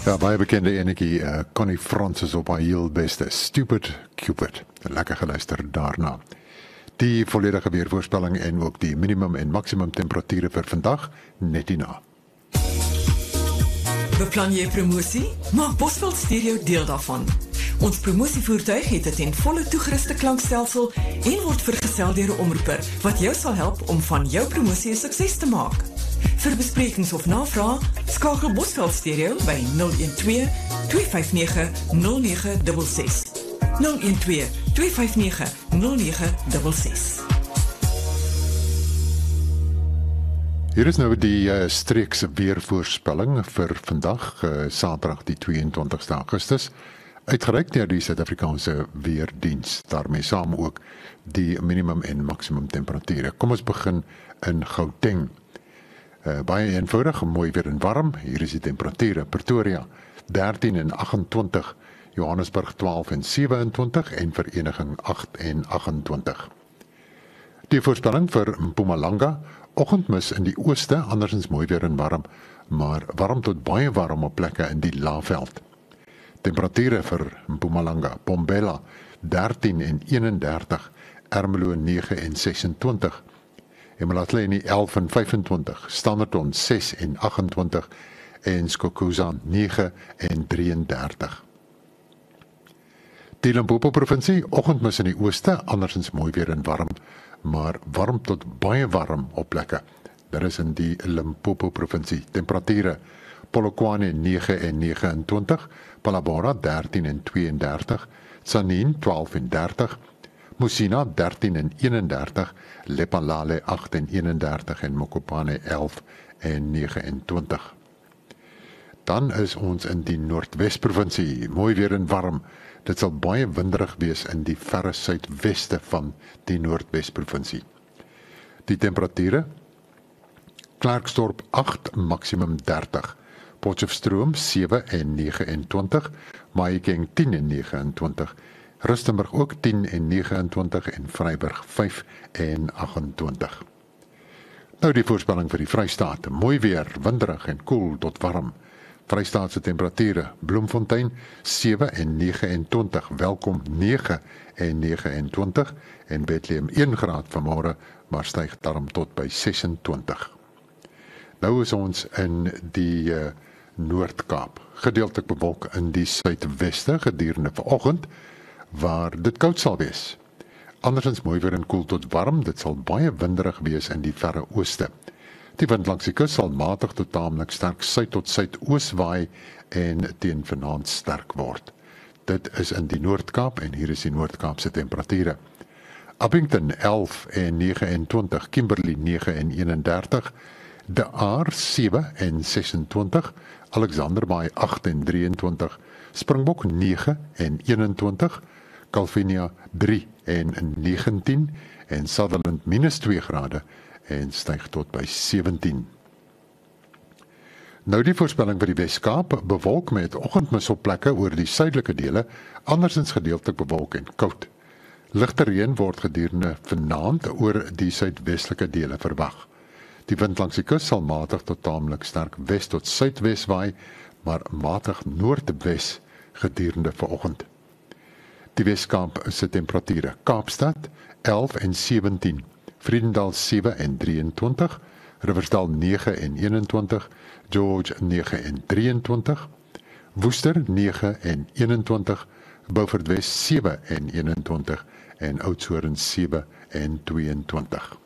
Ja, baie bekende enetjie, Connie Francis op haar heel beste, Stupid Cupid. Lekker geluister daarna. Die volledige weervoorspelling en ook die minimum en maksimum temperature vir vandag, net hierna. Beplan jy promosie? Maak Bosveld Stereo deel daarvan. Ons promosievoertuig het 'n ten volle toegeruste klankstelsel en word vergesel deur 'n omroeper wat jou sal help om van jou promosie 'n sukses te maak. Vir besprekings of navrae, skakel Bosveld Stereo by 012 259 0966. 012 259 0966. Hier is nou die streekse weervoorspelling vir vandag, Saterdag die 22ste Augustus, uitgereik deur die Suid-Afrikaanse Weerdiens, daarmee saam ook die minimum en maksimum temperature. Kom ons begin in Gauteng. Baie eenvoudig, mooi weer en warm. Hier is die temperature. Pretoria 13 en 28, Johannesburg 12 en 27 en Vereniging 8 en 28. Die voorspelling vir Mpumalanga, oggendmis in die ooste, andersins mooi weer en warm, maar warm tot baie warm op plekke in die Laagveld. Temperature vir Mpumalanga, Bombela 13 en 31, Ermelo 9 en 26, Emalahleni 11 en 25, Standerton 6 en 28 en Skokuza 9 en 33. Die Limpopo provinsie, oggendmis in die ooste, andersins mooi weer en warm, maar warm tot baie warm op plekke. Dit is in die Limpopo provinsie. Temperature, Polokwane 9 en 29, Palabora 13 en 32, Tsanin 12 en 30, Musina 13 en 31, Lephalale 8 en 31 en Mokopane 11 en 29. Dan is ons in die Noordwes-provinsie, mooi weer en warm. Dit sal baie winderig wees in die verre suidweste van die Noordwes-provinsie. Die temperature, Klerksdorp 8, maksimum 30, Potchefstroom 7 en 29, Mahikeng 10 en 29, Rustenburg ook 10 en 29 en Vryburg 5 en 28. Nou die voorspelling vir die Vrystaat, mooi weer, winderig en koel tot warm. Vrystaatse temperature, Bloemfontein 7 en 29, Welkom 9 en 29 en Bethlehem 1 graad vanmôre, maar styg daarom tot by 26. Nou is ons in die Noord-Kaap, gedeeltelik bewolk in die suidweste gedurende vanoggend, waar dit koud sal wees. Andersins mooi weer en koel tot warm, dit sal baie winderig wees in die verre ooste. Die wind langs die kus sal matig tot taamlik sterk suid tot suidoos waai en teen vanaand sterk word. Dit is in die Noord-Kaap en hier is die Noord-Kaapse temperature. Abington 11 en 29, Kimberley 9 en 31, De Aar 7 en 26, Alexanderbaai 8 en 23, Springbok 9 en 21, Calvinia 3 en 19 en Sutherland -2 grade en styg tot by 17. Nou die voorspelling vir die Wes-Kaap, bewolk met oggendmis op plekke oor die suidelike dele, andersins gedeeltelik bewolk en koud. Ligte reën word gedurende vanaand oor die suidwestelike dele verwag. Die wind langs die kus sal matig tot taamlik sterk wes tot suidwes waai, maar matig noordwes gedurende vanoggend. Die Wes-Kaap se temperature, Kaapstad 11 en 17, Vredendal 7 en 23, Riversdal 9 en 21, George 9 en 23, Woester 9 en 21, Beaufort Wes 7 en 21 en Oudtshoorn 7 en 22.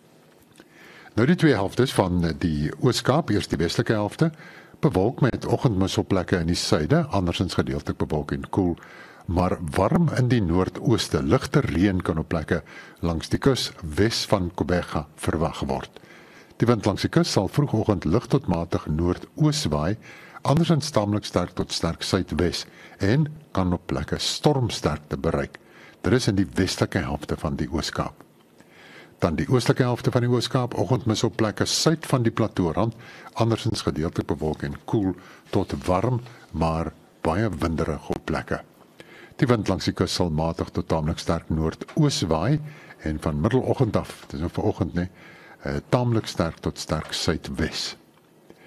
Nou die twee helftes van die Oos-Kaap, eers die westelike helfte, bewolk met oggendmis op plekke in die suide, andersins gedeeltelik bewolk en koel, maar warm in die noordooste, ligte reën kan op plekke langs die kus wes van Kobega verwag word. Die wind langs die kus sal vroegoggend lig tot matig noordoos waai, andersins taamlik sterk tot sterk suidwes en kan op plekke stormsterkte bereik. Dit is in die westelike helfte van die Oos-Kaap. Dan die oostelike helfte van die Oos-Kaap, oggendmis op plekke suid van die plateaurand, andersins gedeeltelik bewolk en koel tot warm, maar baie winderig op plekke. Die wind langs die kus sal matig tot taamlik sterk noordoos waai en van middeloggend af, dis nou vanoggend taamlik sterk tot sterk suidwes.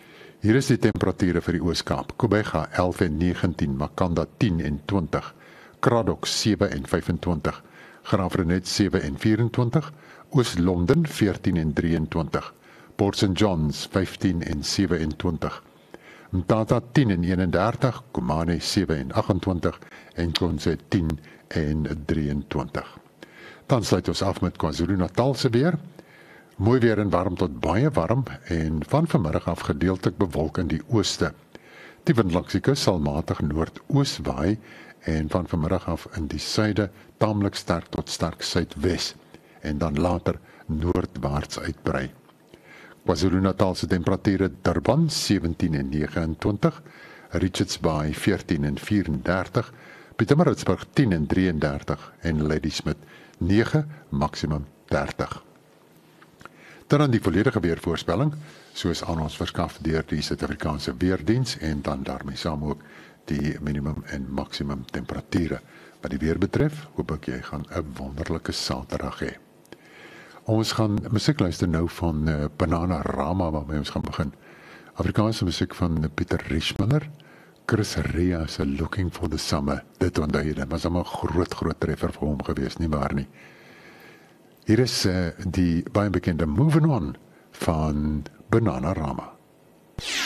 Hier is die temperature vir die Oos-Kaap. Gqeberha 11 en 19, Makanda 10 en 20, Cradock 7 en 25, Graafrenet 7 en 24, Oos-London 14 en 23, Port St. John's 15 en 27, Mthatha 10 en 31, Kumane 7 en 28 en Khonse 10 en 23. Dan sluit ons af met KwaZulu-Natal se weer. Mooi weer en warm tot baie warm en van vanmiddag af gedeeltelik bewolk in die ooste. Die wind langs die kus sal matig noordoos waai en van vanmiddag af in die suide taamlik sterk tot sterk suidwes en dan later noordwaarts uitbrei. KwaZulu-Natal se temperature: Durban 17 en 29, Richards Bay 14 en 34, Pietermaritzburg 10 en 33 en Ladysmith 9, maksimum 30. Dan die volledige weervoorspelling, soos aan ons verskaf deur die Suid-Afrikaanse Weerdiens en dan daarmee saam ook die minimum en maksimum temperature. Wat die weer betref, hoop ek jy gaan 'n wonderlike Saterdag hê. Ons gaan musiek luister nou van Bananarama waarmee ons gaan begin. Afrikaanse musiek van Pieter Richmiller, Chris Rea se Looking for the Summer. Dit onthou jy, dit was 'n groot treffer vir hom gewees, nie waar nie? Hier is die baie bekende Moving On van Bananarama.